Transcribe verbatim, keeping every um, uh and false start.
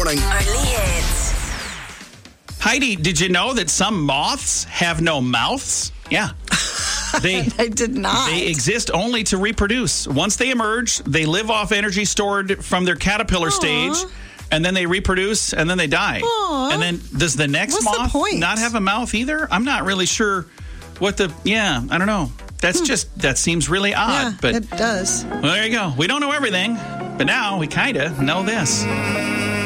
morning. Only hits. Heidi, did you know that some moths have no mouths? Yeah. They, I did not. They exist only to reproduce. Once they emerge, they live off energy stored from their caterpillar Aww. stage, and then they reproduce, and then they die. Aww. And then does the next What's the moth point? not have a mouth either? I'm not really sure what the, yeah, I don't know. That's just, that seems really odd. Yeah, but it does. Well, there you go. We don't know everything, but now we kind of know this.